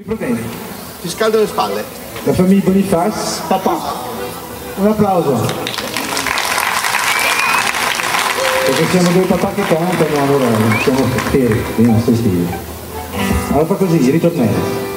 Proteni. Ti scaldo le spalle. La famiglia Boniface. Papà. Un applauso. Perché siamo due papà che cantano, allora siamo feri, non sti stili. Allora fa così, ritornello.